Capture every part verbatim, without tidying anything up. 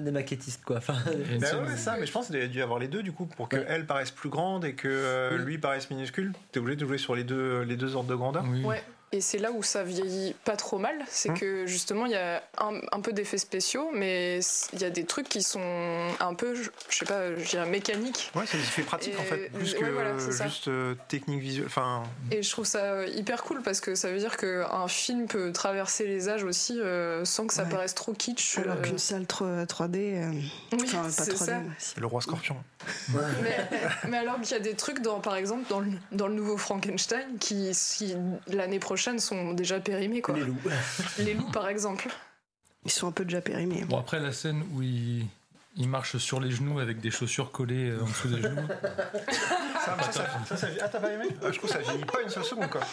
des maquettistes, quoi. Enfin, bah ouais, c'est ça, mais je pense qu'il a dû avoir les deux, du coup, pour qu'elle ouais. paraisse plus grande et que euh, oui. lui paraisse minuscule. T'es obligé de jouer sur les deux, les deux ordres de grandeur. Oui. Ouais. Et c'est là où ça vieillit pas trop mal, c'est mmh. que justement il y a un, un peu d'effets spéciaux, mais il y a des trucs qui sont un peu, je sais pas, je dirais mécaniques. Ouais, c'est des effets pratiques et en fait, plus ouais, que voilà, juste euh, technique visuelle. Enfin. Et je trouve ça hyper cool parce que ça veut dire qu'un film peut traverser les âges aussi euh, sans que ça ouais. paraisse trop kitsch. Alors euh... qu'une salle trois D, euh... oui, enfin pas c'est trois D. Ça. C'est le roi Scorpion. Ouais. mais, mais alors qu'il y a des trucs, dans, par exemple, dans le, dans le nouveau Frankenstein, qui, qui l'année prochaine sont déjà périmés, quoi. Les loups. Les loups, par exemple. Ils sont un peu déjà périmés. Bon, après, la scène où il, il marche sur les genoux avec des chaussures collées en dessous des genoux. Ça, ça, ça, ça, ça, ah, t'as pas aimé ah, je trouve que ça vieillit pas une seule seconde, quoi.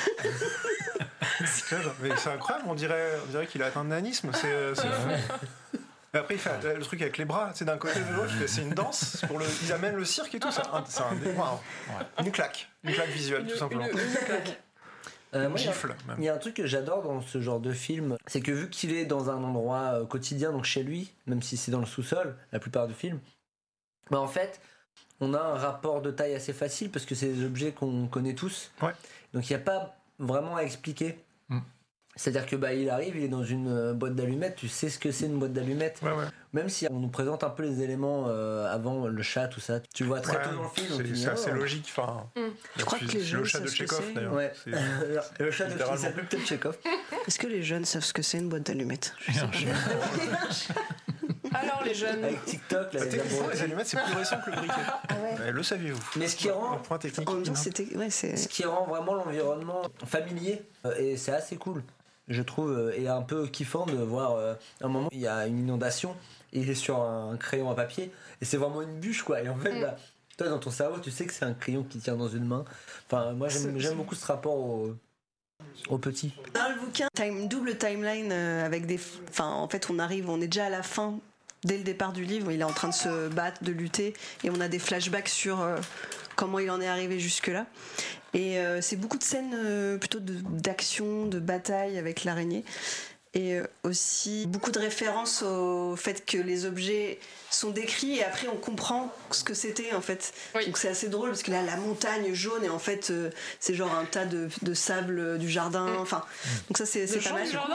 Mais c'est incroyable, on dirait, on dirait qu'il a atteint le nanisme. C'est, c'est fou. Et après, il fait le truc avec les bras, c'est d'un côté de l'autre, c'est une danse. C'est pour le, ils amènent le cirque et tout. C'est un, c'est un, wow. Une claque. Une claque visuelle, tout simplement. Une, une claque. Euh, moi, gifle, il y a un truc que j'adore dans ce genre de film, c'est que vu qu'il est dans un endroit euh, quotidien, donc chez lui, même si c'est dans le sous-sol, la plupart du film, bah en fait, on a un rapport de taille assez facile parce que c'est des objets qu'on connaît tous. Ouais. Donc il n'y a pas vraiment à expliquer. Mm. C'est-à-dire que bah il arrive, il est dans une euh, boîte d'allumettes, tu sais ce que c'est une boîte d'allumettes. Ouais, ouais. Même si on nous présente un peu les éléments euh, avant le chat, tout ça, tu vois très ouais, tôt dans le film. C'est, c'est assez oh. logique. Enfin, mm. Je crois que les jeunes le chat de Tchekhov d'ailleurs. Ouais. C'est... le chat de Tchekhov, s'appelle peut-être Tchekhov. Est-ce que les jeunes savent ce que c'est une boîte d'allumettes? Je sais pas. Alors les jeunes. Avec TikTok, là, bah, techniquement, les allumettes c'est plus récent que le briquet. Ah ouais. Ouais, le saviez-vous? Mais ce qui rend, point technique. En même temps, c'était, ouais, c'est... ce qui rend vraiment l'environnement familier et c'est assez cool. Je trouve, et un peu kiffant de voir euh, un moment il y a une inondation et il est sur un crayon à papier et c'est vraiment une bûche quoi et en fait mm. bah, toi dans ton cerveau tu sais que c'est un crayon qui tient dans une main. Enfin moi j'aime, j'aime beaucoup ce rapport au, au petit. Dans le bouquin time, double timeline euh, avec des enfin en fait on arrive on est déjà à la fin dès le départ du livre, il est en train de se battre, de lutter et on a des flashbacks sur euh, comment il en est arrivé jusque là. Et euh, c'est beaucoup de scènes euh, plutôt de, d'action, de bataille avec l'araignée. Et euh, aussi beaucoup de références au fait que les objets sont décrits et après on comprend ce que c'était en fait. Oui. Donc c'est assez drôle parce que là la montagne jaune et en fait euh, c'est genre un tas de, de sable euh, du jardin. Mmh. Enfin, donc ça c'est, c'est pas mal. Du jardin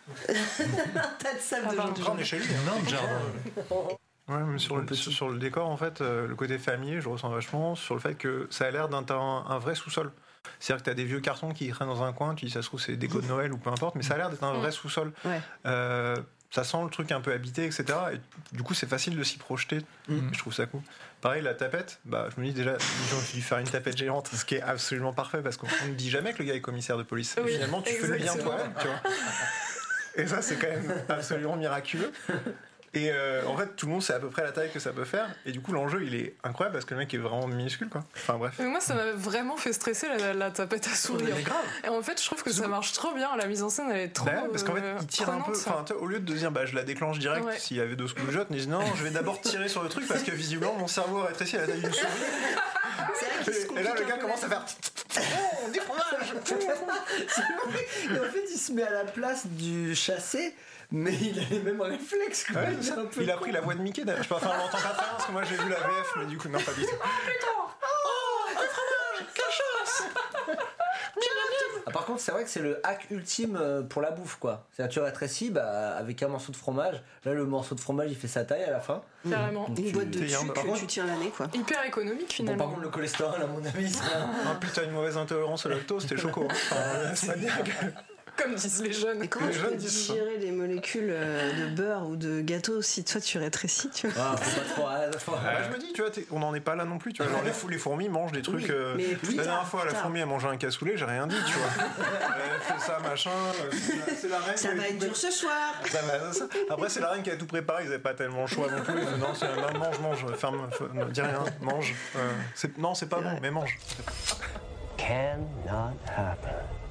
un tas de sable ah, de jardin. On est chez lui. Non, de jardin. Ouais, même sur le, sur, sur le décor, en fait, euh, le côté familier, je ressens vachement sur le fait que ça a l'air d'un un, un vrai sous-sol. C'est-à-dire que t'as des vieux cartons qui traînent dans un coin, tu dis ça se trouve c'est des déco de Noël ou peu importe, mais ça a l'air d'être un vrai sous-sol. Ouais. Euh, ça sent le truc un peu habité, et cetera. Et du coup, c'est facile de s'y projeter. Mm. Je trouve ça cool. Pareil, la tapette, bah, je me dis déjà, ils ont dû faire une tapette géante, ce qui est absolument parfait parce qu'on ne dit jamais que le gars est commissaire de police. Oui, et finalement, tu exactement. Fais le bien toi-même, tu vois. Et ça, c'est quand même absolument miraculeux. Et euh, en fait, tout le monde sait à peu près la taille que ça peut faire. Et du coup, l'enjeu, il est incroyable parce que le mec est vraiment minuscule, quoi. Enfin, bref. Mais moi, ça m'a vraiment fait stresser la, la tapette à sourire. Mais grave. Et en fait, je trouve que c'est ça marche trop bien. La mise en scène, elle est trop. Bah, parce qu'en fait, il tire un peu. Enfin, au lieu de dire, bah, je la déclenche direct, ouais. S'il y avait deux coups de jotte, il dit non, je vais d'abord tirer sur le truc parce que visiblement, mon cerveau a rétréci à la taille d'une souris. Et, et là, le gars commence à faire. Oh, des fromages. Et en fait, il se met à la place du chassé. Mais il a les mêmes réflexes quoi. Ouais, il, a, il a pris la voix de Mickey. Je peux enfin, on l'entend pas très bien parce que moi j'ai vu la V F, mais du coup, non, pas du tout. Oh putain! Oh, un fromage! Quelle chance! Ah, par contre, c'est vrai que c'est le hack ultime pour la bouffe quoi. C'est-à-dire, tu rétrécis bah, avec un morceau de fromage. Là, le morceau de fromage il fait sa taille à la fin. Carrément. Une boîte de sucre que contre, tu tiens l'année quoi. Hyper économique finalement. Bon, par contre, le cholestérol, à mon avis, c'est. Ah putain, une mauvaise intolérance au lactose, c'était choquant. Enfin, c'est pas bien. Comme disent les jeunes. Et comment les tu jeunes peux digérer les molécules de beurre ou de gâteau si toi tu rétrécis, tu vois? Ah, faut pas trop. Ah, faut... Bah, je me dis, tu vois, on n'en est pas là non plus, tu vois. Genre, les, fou, les fourmis mangent des trucs. Oui, euh, la dernière tard, fois, tard. La fourmi a mangé un cassoulet, j'ai rien dit, tu vois. Elle fait ça, machin. C'est la reine. Ça va être dur ce soir. Ça va, ça. Après, c'est la reine qui a tout préparé, ils n'avaient pas tellement le choix non plus. Non, c'est, non mange, mange, ferme, ne dis rien, mange. Euh, c'est, non, c'est pas bon, mais mange. Cannot happen.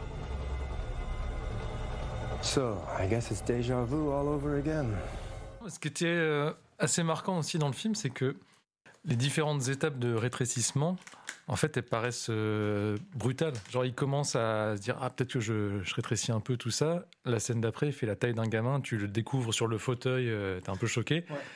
So, I guess it's déjà vu all over again. Ce qui était euh, assez marquant aussi dans le film, c'est que les différentes étapes de rétrécissement, en fait, elles paraissent euh, brutales. Genre, il commence à se dire « Ah, peut-être que je, je rétrécis un peu tout ça ». La scène d'après, il fait la taille d'un gamin, tu le découvres sur le fauteuil, euh, t'es un peu choqué. Ouais.